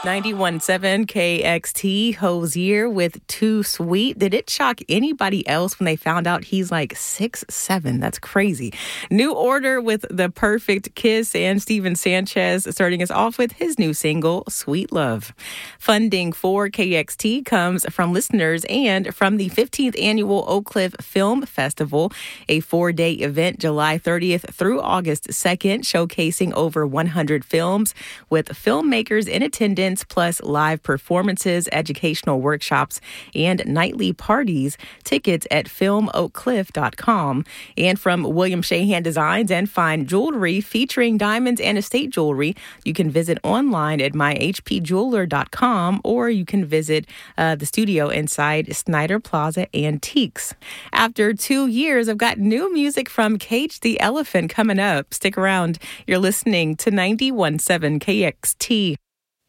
91.7 KXT, Hosier with Too Sweet. Did it shock anybody else when they found out he's like 6'7"? That's crazy. New Order with The Perfect Kiss, and Steven Sanchez starting us off with his new single, Sweet Love. Funding for KXT comes from listeners and from the 15th Annual Oak Cliff Film Festival, a 4-day event July 30th through August 2nd, showcasing over 100 films with filmmakers in attendance, plus live performances, educational workshops, and nightly parties. Tickets at filmoakcliff.com. And from William Shahan Designs and Fine Jewelry, featuring diamonds and estate jewelry, you can visit online at myhpjeweler.com, or you can visit the studio inside Snyder Plaza Antiques. After 2 years, I've got new music from Cage the Elephant coming up. Stick around. You're listening to 91.7 KXT.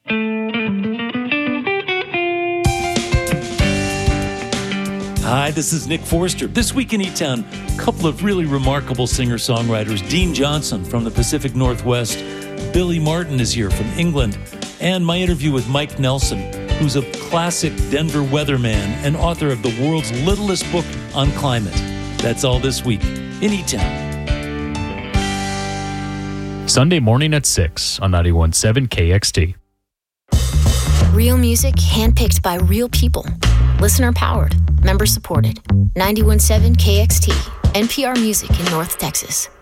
Hi, this is Nick Forster. This week in E-Town, a couple of really remarkable singer-songwriters. Dean Johnson from the Pacific Northwest. Billy Martin is here from England. And my interview with Mike Nelson, who's a classic Denver weatherman and author of the world's littlest book on climate. That's all this week in E-Town. Sunday morning at 6 on 91.7 KXT. Real music handpicked by real people. Listener powered. Member supported. 91.7 KXT. NPR Music in North Texas.